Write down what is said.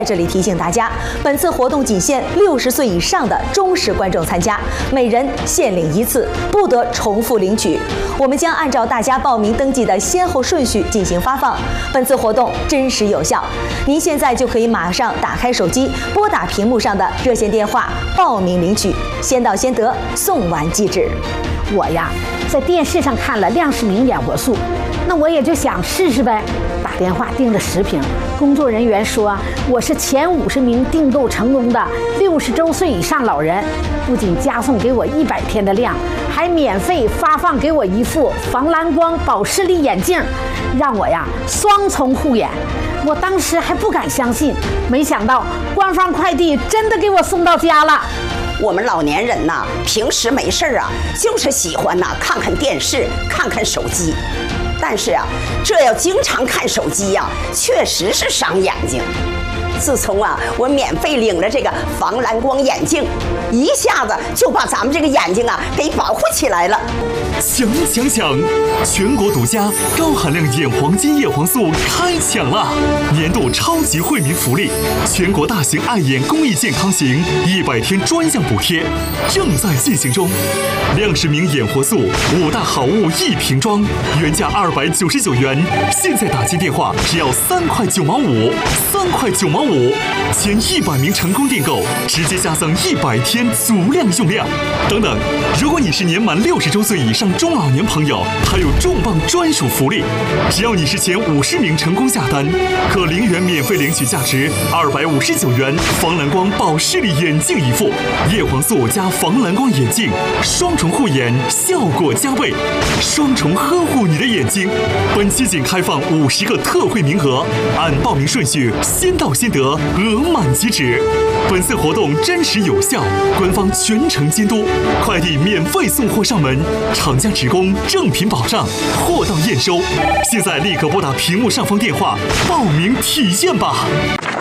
这里提醒大家，本次活动仅限60岁以上的忠实观众参加，每人限领1次，不得重复领取。我们将按照大家报名登记的先后顺序进行发放。本次活动真实有效，您现在就可以马上打开手机，拨打屏幕上的热线电话报名领取，先到先得，送完即止。 我呀，在电视上看了亮世明眼活素，那我也就想试试呗。打电话订了10瓶，工作人员说我是前50名订购成功的60周岁以上老人，不仅加送给我100天的量，还免费发放给我一副防蓝光保视力眼镜，让我呀双重护眼。我当时还不敢相信，没想到官方快递真的给我送到家了。 我们老年人呐，平时没事啊，就是喜欢呐看看电视，看看手机。但是啊，这要经常看手机呀，确实是伤眼睛。自从啊，我免费领了这个防蓝光眼镜，一下子就把咱们这个眼睛啊给保护起来了。 抢！全国独家高含量眼黄金叶黄素开抢了！年度超级惠民福利，全国大型爱眼公益健康行100天专项补贴正在进行中。亮世明眼活素5大好物1瓶装，原价299元，现在打进电话只要3块9毛5，3块9毛5，前100名成功订购直接加赠100天足量用量。等等，如果你是年满60周岁以上中老年朋友，还有重磅专属福利，只要你是前50名成功下单，可0元免费领取价值259元防蓝光保视力眼镜一副，叶黄素加防蓝光眼镜，双重护眼，效果加倍，双重呵护你的眼睛。本期仅开放50个特惠名额，按报名顺序先到先得，额满即止。本次活动真实有效，官方全程监督，快递免费送货上门，厂家职工正品保障，货到验收。现在立刻拨打屏幕上方电话报名体验吧。